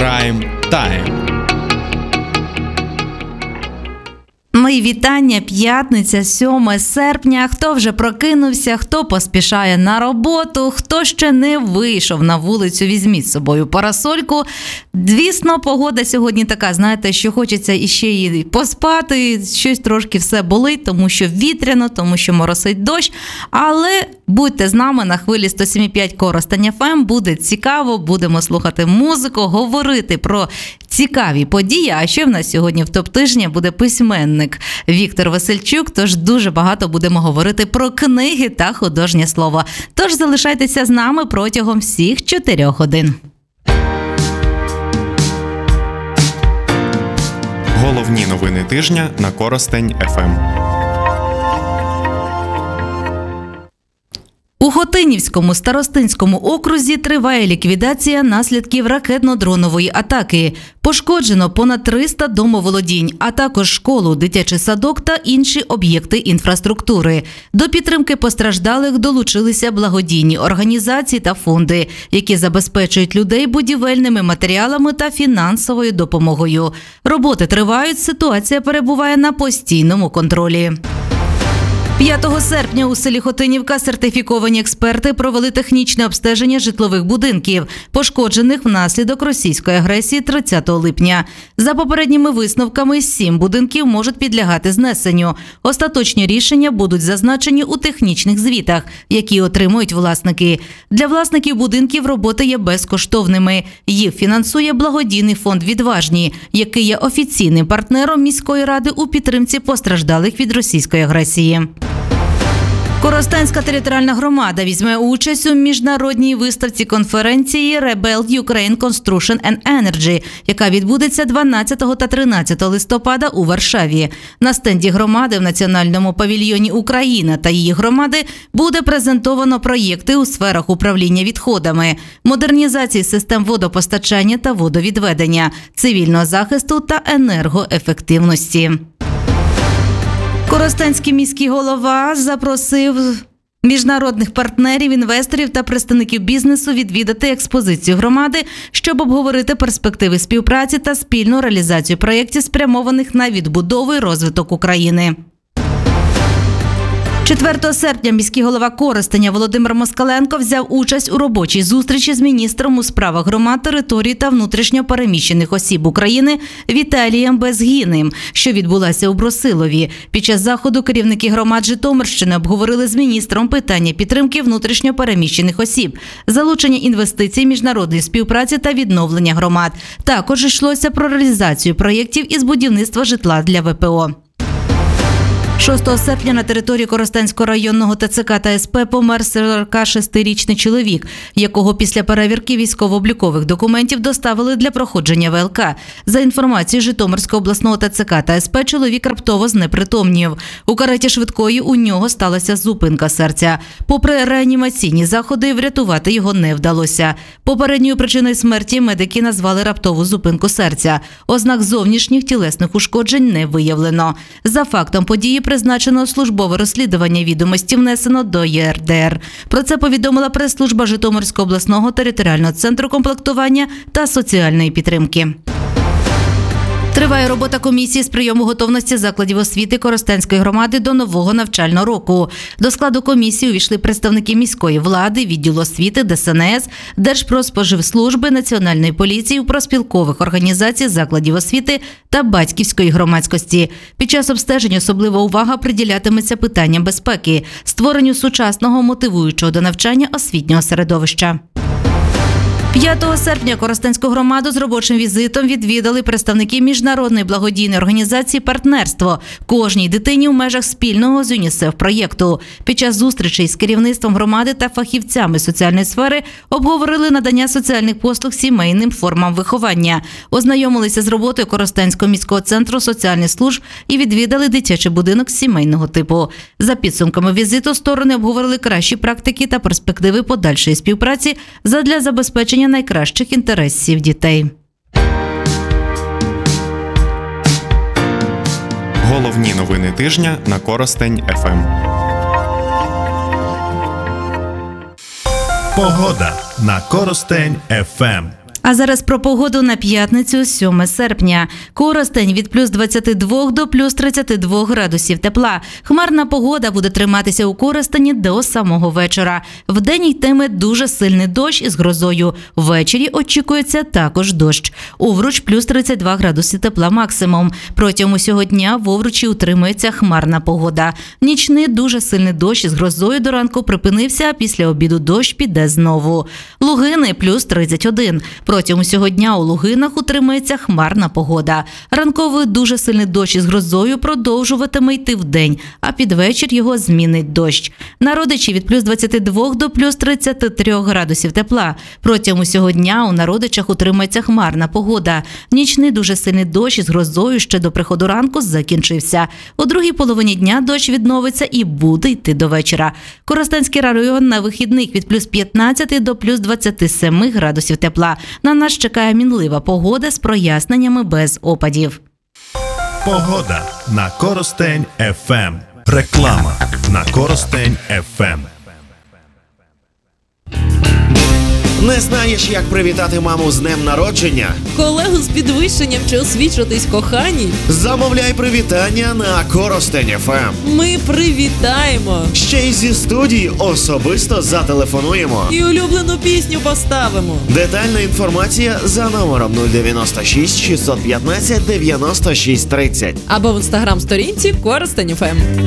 Прайм Тайм. Мої вітання, п'ятниця, 7 серпня. Хто вже прокинувся, хто поспішає на роботу, хто ще не вийшов на вулицю, візьміть з собою парасольку. Звісно, погода сьогодні така, знаєте, що хочеться іще і поспати, щось трошки все болить, тому що вітряно, тому що моросить дощ. Але будьте з нами на хвилі 107,5 Коростень ФМ, буде цікаво, будемо слухати музику, говорити про цікаві події. А ще в нас сьогодні в топ-тижні буде письменник Віктор Васильчук, тож дуже багато будемо говорити про книги та художнє слово. Тож залишайтеся з нами протягом всіх 4 годин. Головні новини тижня на Коростень ФМ. У Хотинівському старостинському окрузі триває ліквідація наслідків ракетно-дронової атаки. Пошкоджено понад 300 домоволодінь, а також школу, дитячий садок та інші об'єкти інфраструктури. До підтримки постраждалих долучилися благодійні організації та фонди, які забезпечують людей будівельними матеріалами та фінансовою допомогою. Роботи тривають, ситуація перебуває на постійному контролі. 5 серпня у селі Хотинівка сертифіковані експерти провели технічне обстеження житлових будинків, пошкоджених внаслідок російської агресії 30 липня. За попередніми висновками, 7 будинків можуть підлягати знесенню. Остаточні рішення будуть зазначені у технічних звітах, які отримують власники. Для власників будинків роботи є безкоштовними. Їх фінансує благодійний фонд «Відважні», який є офіційним партнером міської ради у підтримці постраждалих від російської агресії. Коростенська територіальна громада візьме участь у міжнародній виставці конференції «Rebuild Ukraine Construction and Energy», яка відбудеться 12 та 13 листопада у Варшаві. На стенді громади в Національному павільйоні «Україна» та її громади буде презентовано проєкти у сферах управління відходами, модернізації систем водопостачання та водовідведення, цивільного захисту та енергоефективності. Коростенський міський голова запросив міжнародних партнерів, інвесторів та представників бізнесу відвідати експозицію громади, щоб обговорити перспективи співпраці та спільну реалізацію проєктів, спрямованих на відбудову і розвиток України. 4 серпня міський голова Коростеня Володимир Москаленко взяв участь у робочій зустрічі з міністром у справах громад, територій та внутрішньо переміщених осіб України Віталієм Безгіним, що відбулася у Брусилові. Під час заходу керівники громад Житомирщини обговорили з міністром питання підтримки внутрішньо переміщених осіб, залучення інвестицій, міжнародної співпраці та відновлення громад. Також йшлося про реалізацію проєктів із будівництва житла для ВПО. 6 серпня на території Коростенського районного ТЦК та СП помер 46-річний чоловік, якого після перевірки військово-облікових документів доставили для проходження ВЛК. За інформацією Житомирського обласного ТЦК та СП, чоловік раптово знепритомнів. У кареті швидкої у нього сталася зупинка серця. Попри реанімаційні заходи, врятувати його не вдалося. Попередньою причиною смерті медики назвали раптову зупинку серця. Ознак зовнішніх тілесних ушкоджень не виявлено. За фактом події призначено службове розслідування, відомості внесено до ЄРДР. Про це повідомила прес-служба Житомирського обласного територіального центру комплектування та соціальної підтримки. Триває робота комісії з прийому готовності закладів освіти Коростенської громади до нового навчального року. До складу комісії увійшли представники міської влади, відділу освіти, ДСНС, Держпродспоживслужби, Національної поліції, профспілкових організацій, закладів освіти та батьківської громадськості. Під час обстежень особлива увага приділятиметься питанням безпеки, створенню сучасного, мотивуючого до навчання освітнього середовища. 5 серпня Коростенську громаду з робочим візитом відвідали представники міжнародної благодійної організації «Партнерство» кожній дитині в межах спільного з ЮНІСЕФ-проєкту. Під час зустрічей з керівництвом громади та фахівцями соціальної сфери обговорили надання соціальних послуг сімейним формам виховання, ознайомилися з роботою Коростенського міського центру соціальних служб і відвідали дитячий будинок сімейного типу. За підсумками візиту сторони обговорили кращі практики та перспективи подальшої співпраці задля забезпечення найкращих інтересів дітей. Головні новини тижня на Коростень ФМ. Погода на Коростень ФМ. А зараз про погоду на п'ятницю, 7 серпня. Коростень від плюс 22 до плюс 32 градусів тепла. Хмарна погода буде триматися у Коростені до самого вечора. Вдень йтиме дуже сильний дощ із грозою. Ввечері очікується також дощ. Овруч плюс 32 градуси тепла максимум. Протягом усього дня в Овручі утримується хмарна погода. Нічний дуже сильний дощ із грозою до ранку припинився, а після обіду дощ піде знову. Лугини плюс 31. Протягом усього дня у Лугинах утримується хмарна погода. Ранковий дуже сильний дощ із грозою продовжуватиме йти вдень, а під вечір його змінить дощ. На Родичі від плюс 22 до плюс 33 градусів тепла. Протягом усього дня у Народичах утримується хмарна погода. Нічний дуже сильний дощ із грозою ще до приходу ранку закінчився. У другій половині дня дощ відновиться і буде йти до вечора. Коростенський район на вихідних від плюс 15 до плюс 27 градусів тепла. На нас чекає мінлива погода з проясненнями без опадів. Погода на Коростень ФМ. Реклама на Коростень ФМ. Не знаєш, як привітати маму з днем народження? Колегу з підвищенням чи освічуватись коханій? Замовляй привітання на Коростень ФМ. Ми привітаємо! Ще й зі студії особисто зателефонуємо. І улюблену пісню поставимо. Детальна інформація за номером 096 615 96 30. Або в інстаграм-сторінці Коростень ФМ.